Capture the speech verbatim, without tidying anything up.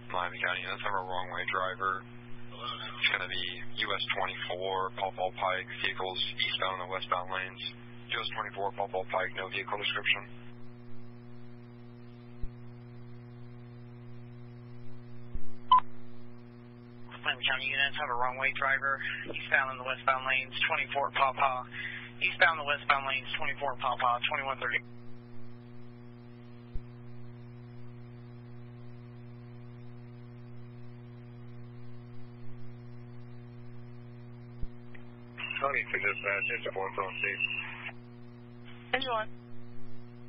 Miami County, let's have a wrong-way driver. It's going to be U S twenty-four, Paul Paul Pike, vehicles eastbound and westbound lanes. U S twenty-four, Paul Paul Pike, no vehicle description. Miami County units have a wrong-way driver, eastbound in the westbound lanes, twenty-four Pawpaw, eastbound in the westbound lanes, twenty-four Pawpaw, twenty-one thirty. twenty-two dispatch, engine one, phone C. Engine one.